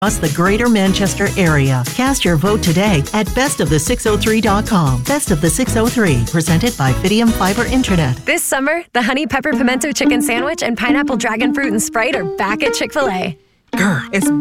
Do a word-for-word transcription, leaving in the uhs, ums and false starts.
across the greater Manchester area. Cast your vote today at best of the six oh three dot com. Best of the six oh three, presented by Fidium Fiber Internet. This summer, the Honey Pepper Pimento Chicken Sandwich and Pineapple Dragon Fruit and Sprite are back at Chick-fil-A. Grr, it's